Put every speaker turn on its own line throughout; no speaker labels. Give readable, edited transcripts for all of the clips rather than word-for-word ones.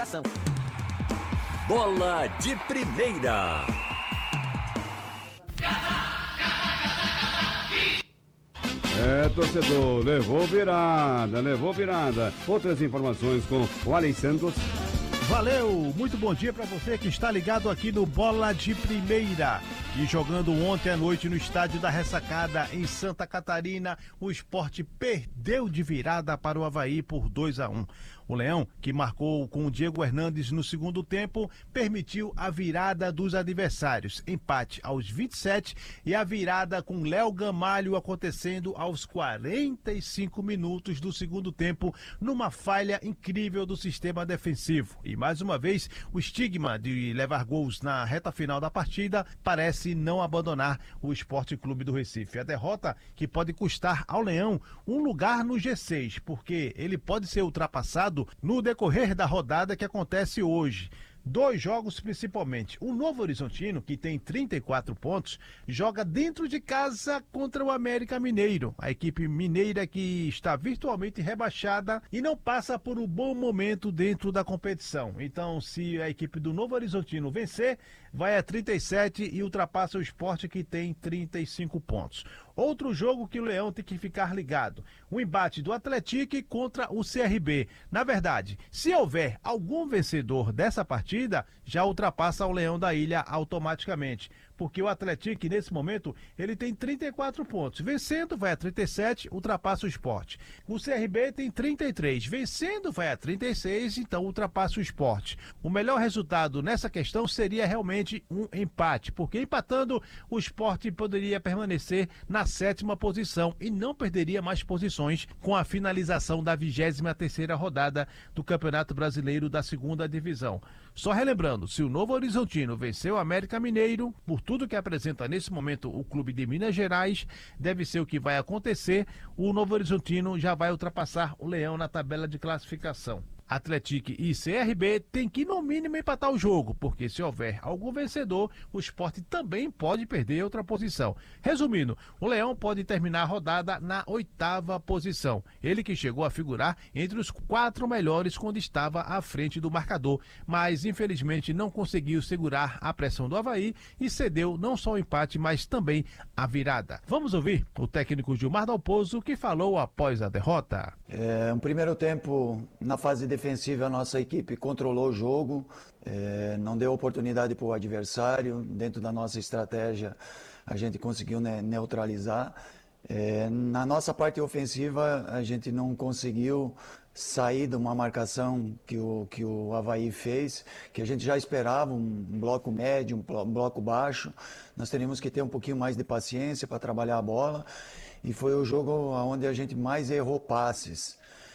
classificação. Bola de Primeira.
Torcedor, levou virada. Outras informações com o Alex Santos.
Valeu, muito bom dia para você que está ligado aqui no Bola de Primeira. E jogando ontem à noite no estádio da Ressacada, em Santa Catarina, o Sport perdeu de virada para o Avaí por 2-1. O Leão, que marcou com o Diego Hernandes no segundo tempo, permitiu a virada dos adversários. Empate aos 27 e a virada com Léo Gamalho acontecendo aos 45 minutos do segundo tempo, numa falha incrível do sistema defensivo. E mais uma vez, o estigma de levar gols na reta final da partida parece não abandonar o Sport Clube do Recife. A derrota que pode custar ao Leão um lugar no G6, porque ele pode ser ultrapassado no decorrer da rodada que acontece hoje. 2 jogos principalmente. O Novo Horizontino, que tem 34 pontos, joga dentro de casa contra o América Mineiro. A equipe mineira que está virtualmente rebaixada e não passa por um bom momento dentro da competição. Então, se a equipe do Novo Horizontino vencer, vai a 37 e ultrapassa o Sport, que tem 35 pontos. Outro jogo que o Leão tem que ficar ligado: o embate do Atlético contra o CRB. Na verdade, se houver algum vencedor dessa partida, já ultrapassa o Leão da Ilha automaticamente, porque o Atlético, nesse momento, ele tem 34 pontos. Vencendo, vai a 37, ultrapassa o Sport. O CRB tem 33. Vencendo, vai a 36, então ultrapassa o Sport. O melhor resultado nessa questão seria realmente um empate, porque empatando, o Sport poderia permanecer na 7ª posição e não perderia mais posições com a finalização da 23ª rodada do Campeonato Brasileiro da 2ª Divisão. Só relembrando, se o Novo Horizontino venceu o América Mineiro, por tudo que apresenta nesse momento o clube de Minas Gerais, deve ser o que vai acontecer. O Novo Horizontino já vai ultrapassar o Leão na tabela de classificação. Atlético e CRB tem que, no mínimo, empatar o jogo, porque se houver algum vencedor, o Sport também pode perder outra posição. Resumindo, o Leão pode terminar a rodada na 8ª posição. Ele que chegou a figurar entre os 4 melhores quando estava à frente do marcador, mas infelizmente não conseguiu segurar a pressão do Avaí e cedeu não só o empate, mas também a virada. Vamos ouvir o técnico Gilmar Dalpozo, que falou após a derrota.
No primeiro tempo, na fase defensiva, a nossa equipe controlou o jogo, não deu oportunidade para o adversário. Dentro da nossa estratégia, a gente conseguiu neutralizar. Na nossa parte ofensiva, a gente não conseguiu sair de uma marcação que o Avaí fez, que a gente já esperava, um bloco médio, um bloco baixo. Nós teríamos que ter um pouquinho mais de paciência para trabalhar a bola, e foi o jogo onde a gente mais errou passes.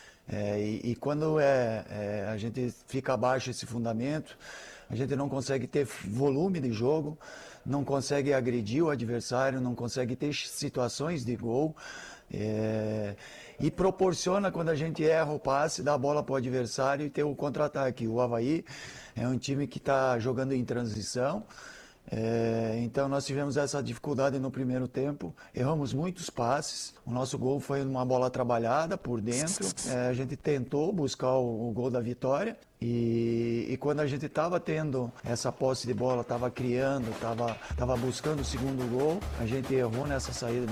E quando a gente fica abaixo desse fundamento, a gente não consegue ter volume de jogo, não consegue agredir o adversário, não consegue ter situações de gol, e proporciona, quando a gente erra o passe, dar a bola para o adversário e ter o contra-ataque. O Avaí é um time que está jogando em transição. Então nós tivemos essa dificuldade no primeiro tempo, erramos muitos passes. O nosso gol foi uma bola trabalhada por dentro. A gente tentou buscar o gol da vitória, e quando a gente estava tendo essa posse de bola, estava criando, estava buscando o segundo gol, a gente errou nessa saída